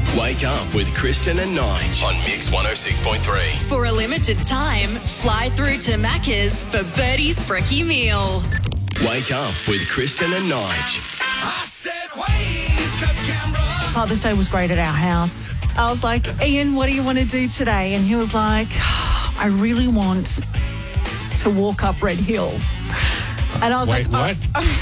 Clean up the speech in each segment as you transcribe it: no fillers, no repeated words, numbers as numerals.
Wake up with Kristen and Nige on Mix 106.3. For a limited time, fly through to Macca's for Birdie's Brekkie Meal. Wake up with Kristen and Nige. I said, wake up, Canberra. Father's Day was great at our house. I was like, Ian, what do you want to do today? And he was like, I really want to walk up Red Hill. And I was what?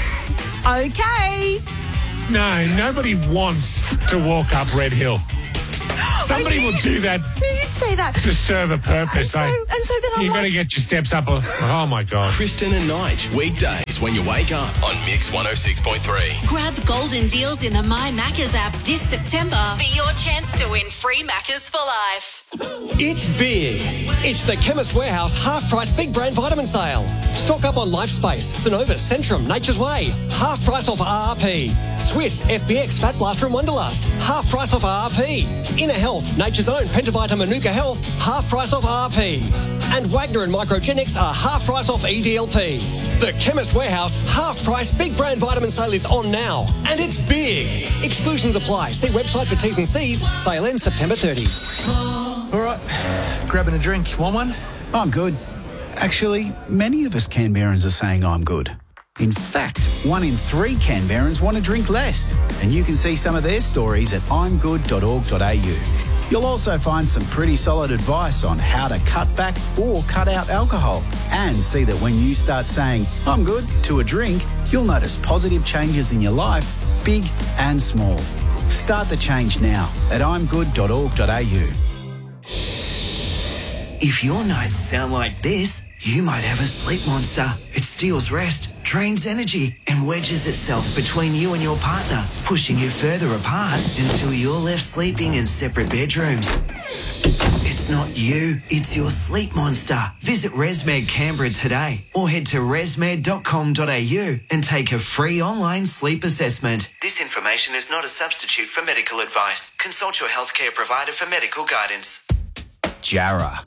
Okay. No, nobody wants to walk up Red Hill. Somebody will do that. You'd say that. To serve a purpose. And so then I'm you like, got to get your steps up. Oh, my God. Kristen and Nige, weekdays when you wake up on Mix 106.3. Grab golden deals in the My Macca's app this September for your chance to win free Macca's for life. It's big. It's the Chemist Warehouse half-price big brand vitamin sale. Stock up on Lifespace, Synovus, Centrum, Nature's Way. Half price off RRP. Swiss, FBX, Fat Blaster and Wonderlust. Half price off RRP. Inner Health, Nature's Own, Pentavita Manuka Health. Half price off RRP. And Wagner and Microgenics are half price off EDLP. The Chemist Warehouse half-price big brand vitamin sale is on now. And it's big. Exclusions apply. See website for T's and C's. Sale ends September 30. All right, grabbing a drink. Want one? I'm good. Actually, many of us Canberrans are saying I'm good. In fact, 1 in 3 Canberrans want to drink less. And you can see some of their stories at imgood.org.au. You'll also find some pretty solid advice on how to cut back or cut out alcohol. And see that when you start saying, I'm good, to a drink, you'll notice positive changes in your life, big and small. Start the change now at imgood.org.au. If your nights sound like this, you might have a sleep monster. It steals rest, drains energy, and wedges itself between you and your partner, pushing you further apart until you're left sleeping in separate bedrooms. It's not you, it's your sleep monster. Visit ResMed Canberra today or head to resmed.com.au and take a free online sleep assessment. This information is not a substitute for medical advice. Consult your healthcare provider for medical guidance. Jarrah.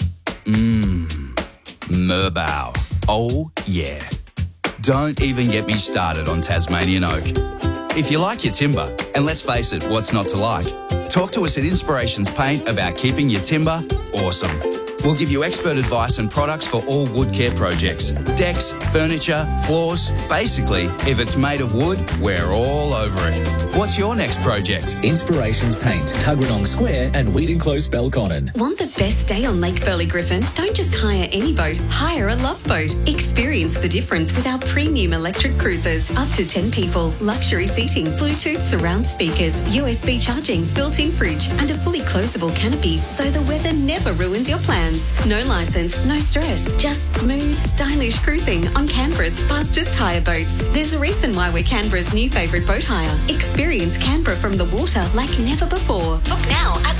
Merbau. Oh, yeah. Don't even get me started on Tasmanian oak. If you like your timber, and let's face it, what's not to like? Talk to us at Inspirations Paint about keeping your timber awesome. We'll give you expert advice and products for all wood care projects. Decks, furniture, floors. Basically, if it's made of wood, we're all over it. What's your next project? Inspirations Paint, Tuggeranong Square and Wheaton Close, Belconnen. Want the best day on Lake Burley Griffin? Don't just hire any boat, hire a Love Boat. Experience the difference with our premium electric cruisers. Up to 10 people, luxury seating, Bluetooth surround speakers, USB charging, built-in fridge and a fully closable canopy so the weather never ruins your plans. No licence, no stress, just smooth, stylish cruising on Canberra's fastest hire boats. There's a reason why we're Canberra's new favourite boat hire. Experience Canberra from the water like never before. Book now at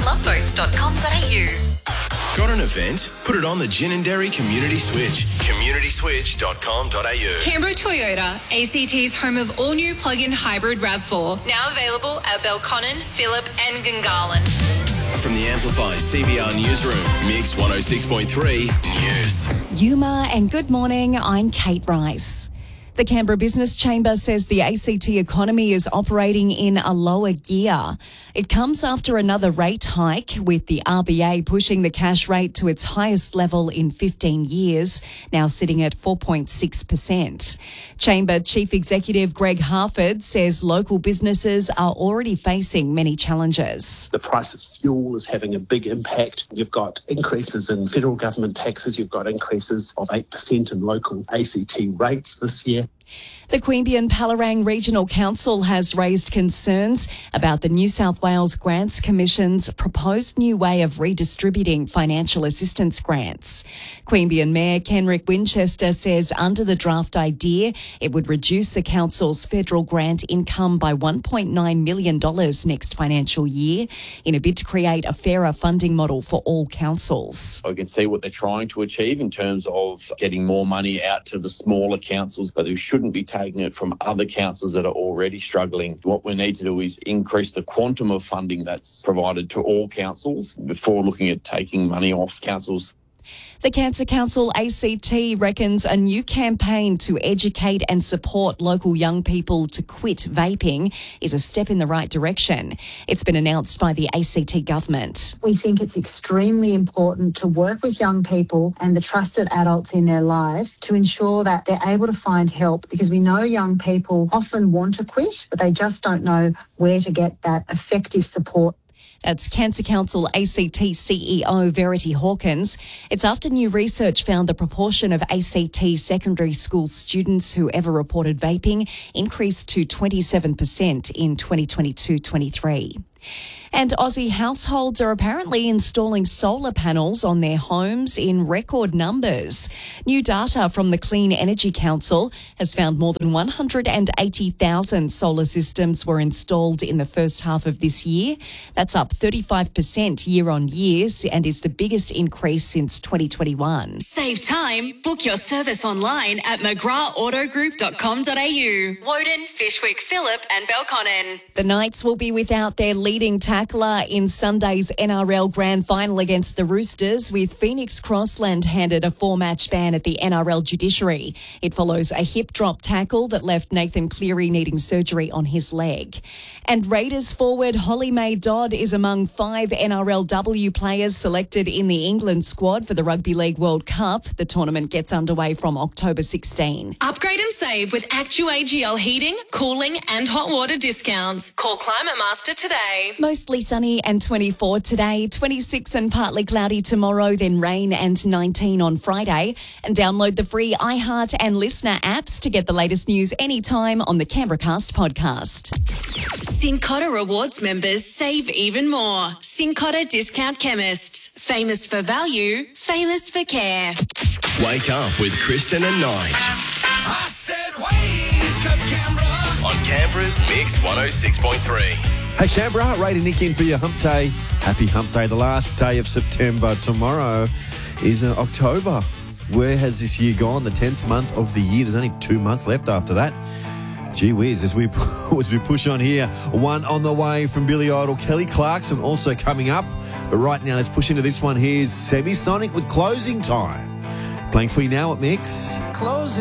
loveboats.com.au. Got an event? Put it on the Gin and Dairy Community Switch. communityswitch.com.au. Canberra Toyota, ACT's home of all-new plug-in hybrid RAV4. Now available at Belconnen, Phillip and Gungahlin. From the Amplify CBR Newsroom, Mix 106.3 News. Yuma and good morning, I'm Kate Rice. The Canberra Business Chamber says the ACT economy is operating in a lower gear. It comes after another rate hike, with the RBA pushing the cash rate to its highest level in 15 years, now sitting at 4.6%. Chamber Chief Executive Greg Harford says local businesses are already facing many challenges. The price of fuel is having a big impact. You've got increases in federal government taxes. You've got increases of 8% in local ACT rates this year. The Queanbeyan-Palerang Regional Council has raised concerns about the New South Wales Grants Commission's proposed new way of redistributing financial assistance grants. Queanbeyan Mayor Kenrick Winchester says under the draft idea, it would reduce the council's federal grant income by $1.9 million next financial year in a bid to create a fairer funding model for all councils. I can see what they're trying to achieve in terms of getting more money out to the smaller councils, but they shouldn't be taking it from other councils that are already struggling. What we need to do is increase the quantum of funding that's provided to all councils before looking at taking money off councils. The Cancer Council ACT reckons a new campaign to educate and support local young people to quit vaping is a step in the right direction. It's been announced by the ACT government. We think it's extremely important to work with young people and the trusted adults in their lives to ensure that they're able to find help, because we know young people often want to quit, but they just don't know where to get that effective support. That's Cancer Council ACT CEO Verity Hawkins. It's after new research found the proportion of ACT secondary school students who ever reported vaping increased to 27% in 2022-23. And Aussie households are apparently installing solar panels on their homes in record numbers. New data from the Clean Energy Council has found more than 180,000 solar systems were installed in the first half of this year. That's up 35% year on year and is the biggest increase since 2021. Save time. Book your service online at mcgrathautogroup.com.au. Woden, Fishwick, Phillip and Belconnen. The Knights will be without their leading tackler in Sunday's NRL Grand Final against the Roosters, with Phoenix Crossland handed a 4-match ban at the NRL judiciary. It follows a hip drop tackle that left Nathan Cleary needing surgery on his leg. And Raiders forward Holly May Dodd is among 5 NRLW players selected in the England squad for the Rugby League World Cup. The tournament gets underway from October 16. Upgrade and save with ActuAGL heating, cooling and hot water discounts. Call Climate Master today. Mostly sunny and 24 today, 26 and partly cloudy tomorrow, then rain and 19 on Friday. And download the free iHeart and Listener apps to get the latest news anytime on the Canberracast podcast. Cincotta Rewards members save even more. Cincotta Discount Chemists. Famous for value, famous for care. Wake up with Kristen and Nige. I said wake up, Canberra. On Canberra's Mix 106.3. Hey Canberra, Ray and Nick in for your hump day. Happy hump day, the last day of September. Tomorrow is October. Where has this year gone? The 10th month of the year. There's only 2 months left after that. Gee whiz, as we push on here. One on the way from Billy Idol. Kelly Clarkson also coming up. But right now, let's push into this one. Here's Semisonic with Closing Time. Playing for you now at Mix. Closing.